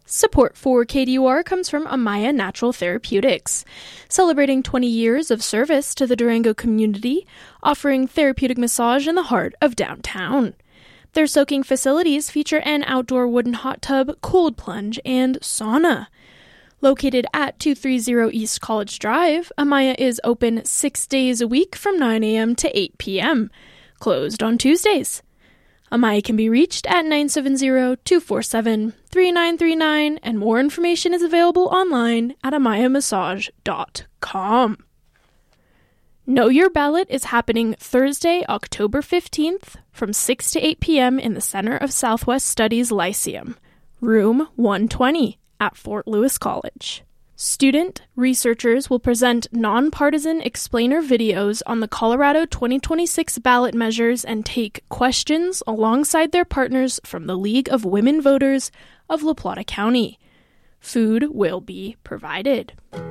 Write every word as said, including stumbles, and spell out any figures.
Support for K D U R comes from Amaya Natural Therapeutics, celebrating twenty years of service to the Durango community, offering therapeutic massage in the heart of downtown. Their soaking facilities feature an outdoor wooden hot tub, cold plunge, and sauna. Located at two thirty East College Drive, Amaya is open six days a week from nine a.m. to eight p.m., closed on Tuesdays. Amaya can be reached at nine seven zero, two four seven, three nine three nine, and more information is available online at amaya massage dot com. Know Your Ballot is happening Thursday, October fifteenth from six to eight p.m. in the Center of Southwest Studies Lyceum, room one twenty at Fort Lewis College. Student researchers will present nonpartisan explainer videos on the Colorado twenty twenty-six ballot measures and take questions alongside their partners from the League of Women Voters of La Plata County. Food will be provided.